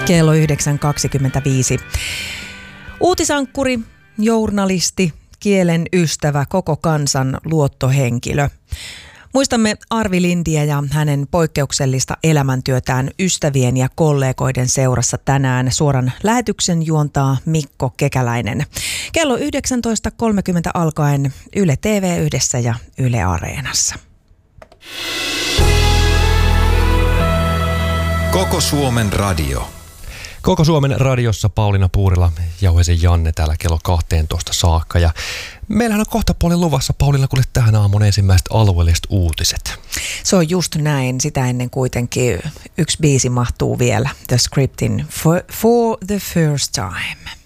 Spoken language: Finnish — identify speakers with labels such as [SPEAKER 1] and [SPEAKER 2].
[SPEAKER 1] Kello 9.25. Uutisankkuri, journalisti, kielen ystävä, koko kansan luottohenkilö. Muistamme Arvi Lindiä ja hänen poikkeuksellista elämäntyötään ystävien ja kollegoiden seurassa tänään. Suoran lähetyksen juontaa Mikko Kekäläinen. Kello 19.30 alkaen Yle TV yhdessä ja Yle Areenassa.
[SPEAKER 2] Koko Suomen radio.
[SPEAKER 3] Koko Suomen radiossa Pauliina Puurila, Jauhesen Janne täällä kello 12 saakka. Ja meillähän on kohta paljon luvassa, Pauliina, kuule tähän aamun ensimmäiset alueelliset uutiset.
[SPEAKER 1] Se on just näin. Sitä ennen kuitenkin yksi biisi mahtuu vielä. The Scriptin For the First Time.